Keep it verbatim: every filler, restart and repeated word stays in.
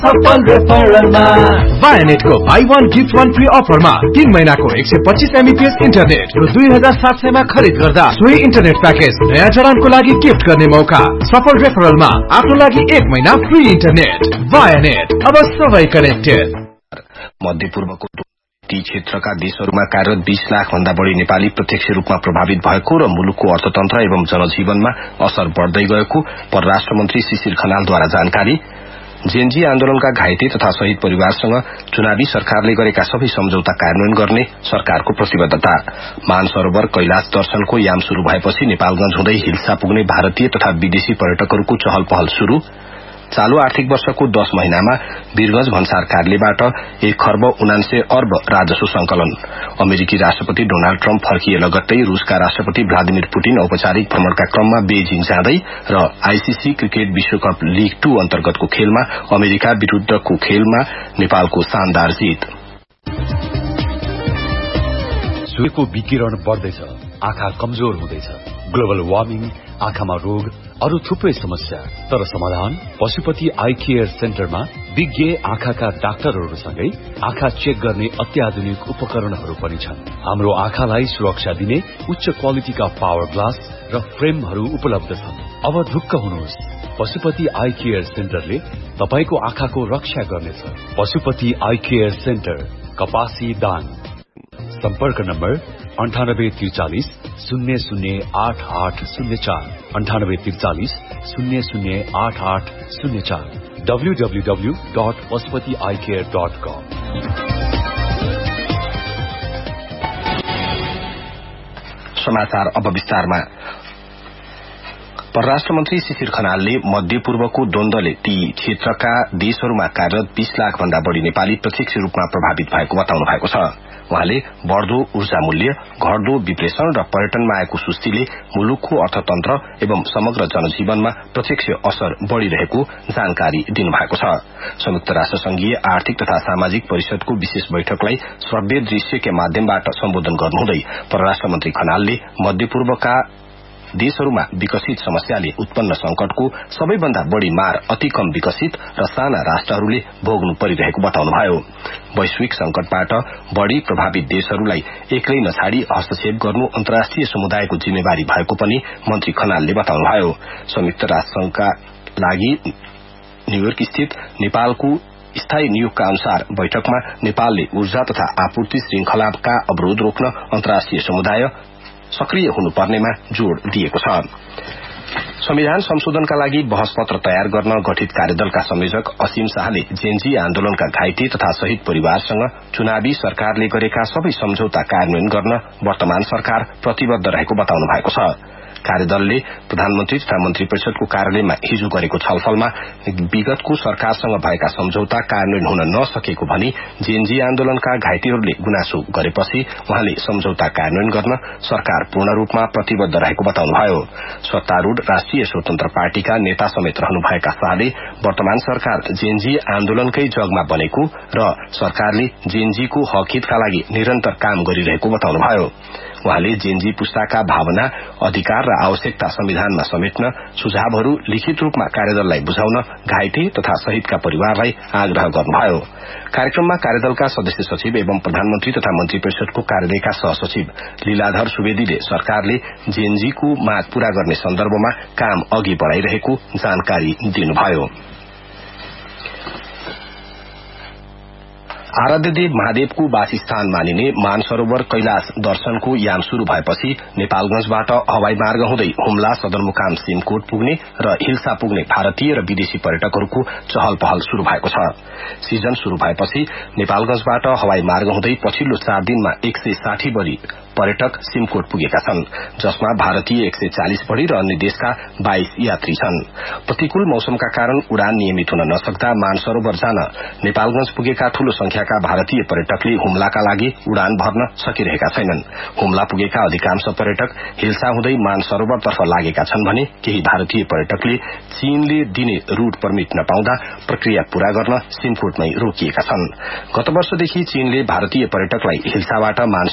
सफल रेफरलमा वायानेटको by one gift one free अफरमा तीन महिनाको एक सय पच्चीस एमबीपीएस इन्टरनेट र दुई हजार सात सयमा खरिद गर्दा सोही इन्टरनेट प्याकेज नयाँ जडानको लागि गिफ्ट गर्ने मौका। सफल रेफरलमा आफ्नो लागि एक महिना फ्री इन्टरनेट। वायानेट, अब सबै कनेक्टेड। मध्यपूर्वको ती क्षेत्रका देशहरूमा कार्यरत बीस लाख भन्दा बढ़ी नेपाली प्रत्यक्ष रूपमा प्रभावित भएको र मुलुकको अर्थतन्त्र एवं जनजीवनमा असर बढ़दै गएको परराष्ट्र मन्त्री शिशिर खनालद्वारा जानकारी। जेएनजी आन्दोलनका घाइते तथा शहीद परिवारसँग चुनावी सरकारले गरेका सबै सम्झौता कार्यान्वयन गर्ने सरकारको प्रतिबद्धता। मानसरोवर कैलाश दर्शनको याम शुरू भएपछि नेपालगंज हुँदै हिल्सा पुग्ने भारतीय तथा विदेशी पर्यटकहरूको चहल पहल शुरू। चालू आर्थिक वर्षको दश महिनामा वीरगंज भन्सार कार्यालयबाट एक खर्ब उनान्सय अर्ब राजस्व संकलन। अमेरिकी राष्ट्रपति डोनाल्ड ट्रम्प फर्किए लगत्तै रूसका राष्ट्रपति भ्लादिमिर पुटिन औपचारिक भ्रमणका क्रममा बेजिङ जाँदै र आईसीसी क्रिकेट विश्वकप लीग टू अन्तर्गतको खेलमा अमेरिका विरूद्धको खेलमा नेपालको शानदार जित। सूर्यको विकिरण बढ्दैछ, आँखा कमजोर हुँदैछ, ग्लोबल वार्मिङ, आँखामा रोग, अरू थुप्रै समस्या। तर समाधान पशुपति आई केयर सेन्टरमा विज्ञ आँखाका डाक्टरहरूसँगै आँखा चेक गर्ने अत्याधुनिक उपकरणहरू पनि छन्। हाम्रो आँखालाई सुरक्षा दिने उच्च क्वालिटीका पावर ग्लास र फ्रेमहरू उपलब्ध छन्। अब ढुक्क हुनुहोस्, पशुपति आई केयर सेन्टरले तपाईको आँखाको रक्षा गर्नेछ। पशुपति आई केयर सेन्टर, कपासी दाङ। सम्पर्क नम्बर अन्ठानब्बे त्रिचालिस शून्य शून्य आठ आठ शून्य चार अन्ठानब्बे त्रिचालिस शून्य शून्य आठ आठ शून्य चार W W W dot Pashupati I care dot कम। समाचार अब विस्तारमा। परराष्ट्र मन्त्री शिशिर खनालले मध्यपूर्वको द्वन्द्वले ती क्षेत्रका देशहरूमा कार्यरत बीस लाख भन्दा बढ़ी नेपाली प्रत्यक्ष रूपमा प्रभावित भएको बताउनु भएको छ। उहाँले बढ़दो ऊर्जा मूल्य, घट्दो विप्लेषण र पर्यटनमा आएको सुस्तीले मुलुकको अर्थतन्त्र एवं समग्र जनजीवनमा प्रत्यक्ष असर बढ़िरहेको जानकारी दिनुभएको छ। संयुक्त राष्ट्र संघीय आर्थिक तथा सामाजिक परिषदको विशेष बैठकलाई श्रव्य दृश्य के माध्यमबाट सम्बोधन गर्नुहुँदै परराष्ट्र मन्त्री खनालले मध्यपूर्वका देशहरूमा विकसित समस्याले उत्पन्न संकटको सबैभन्दा बढ़ी मार अति कम विकसित र साना राष्ट्रहरूले भोग्नु परिरहेको बताउनुभयो। वैश्विक संकटबाट बढ़ी प्रभावित देशहरूलाई एक्लै नछाडी हस्तक्षेप गर्नु अन्तर्राष्ट्रिय समुदायको जिम्मेवारी भएको पनि मन्त्री खनालले बताउनुभयो। संयुक्त राष्ट्रसंघका लागि न्यूयोर्क स्थित नेपालको स्थायी नियोगका अनुसार बैठकमा नेपालले ऊर्जा तथा आपूर्ति श्रृंखलाका अवरोध रोक्न अन्तर्राष्ट्रिय समुदाय सक्रिय हुनुपर्नेमा जोड़ दिएको छ। संविधान संशोधनका लागि बहस पत्र तयार गर्न गठित कार्यदलका संयोजक असीम शाहले जेएनजी आन्दोलनका घाइते तथा शहीद परिवारसँग चुनावी सरकारले गरेका सबै सम्झौता कार्यान्वयन गर्न वर्तमान सरकार प्रतिबद्ध रहेको बताउनु भएको छ। कार्यदलले प्रधानमन्त्री तथा मन्त्री परिषदको कार्यालयमा हिजो गरेको छलफलमा विगतको सरकारसँग भएका सम्झौता कार्यान्वयन हुन नसकेको भनी जेएनजी आन्दोलनका घाइतेहरूले गुनासो गरेपछि उहाँले सम्झौता कार्यान्वयन गर्न सरकार पूर्ण रूपमा प्रतिबद्ध रहेको बताउनुभयो। सत्तारूढ़ राष्ट्रिय स्वतन्त्र पार्टीका नेता समेत रहनुभएका शाहले वर्तमान सरकार जेएनजी आन्दोलनकै जगमा बनेको र सरकारले जेएनजीको हक हितका लागि निरन्तर काम गरिरहेको बताउनुभयो। उहाँले जेएनजी पुस्ताका भावना, अधिकार र आवश्यकता संविधानमा समेट्न सुझावहरू लिखित रूपमा कार्यदललाई बुझाउन घाइते तथा शहीदका परिवारलाई आग्रह गर्नुभयो। कार्यक्रममा कार्यदलका सदस्य सचिव एवं प्रधानमन्त्री तथा मन्त्री परिषदको कार्यालयका सहसचिव लीलाधर सुवेदीले सरकारले जेएनजीको माग पूरा गर्ने सन्दर्भमा काम अघि बढ़ाइरहेको जानकारी दिनुभयो। आराध्यदेव महादेवको वासस्थान मानिने मानसरोवर कैलाश दर्शनको याम शुरू भएपछि नेपालगंजबाट हवाई मार्ग हुँदै हुम्ला, सदरमुकाम, सिमकोट पुग्ने र हिल्सा पुग्ने भारतीय र विदेशी पर्यटकहरूको चहल पहल शुरू भएको छ। सीजन शुरू भएपछि नेपालगंजबाट हवाई मार्ग हुँदै पछिल्लो चार दिनमा एक सय साठी बढ़ी पर्यटक सिमकोट पुगेका छन्, जसमा भारतीय एक सय चालिस बढ़ी र अन्य देशका बाइस यात्री छन्। प्रतिकूल मौसमका कारण उडान नियमित हुन नसक्दा मानसरोवर जान नेपालगंज पुगेका ठूलो संख्याका भारतीय पर्यटकले हुम्लाका लागि उडान भर्न सकिरहेका छैनन्। हुम्ला पुगेका अधिकांश पर्यटक हिल्सा हुँदै मानसरोवरतर्फ लागेका छन् भने केही भारतीय पर्यटकले चीनले दिने रूट परमिट नपाउँदा प्रक्रिया पूरा गर्न सिमकोटमै रोकिएका छन्। गत वर्षदेखि चीनले भारतीय पर्यटकलाई हिल्साबाट मान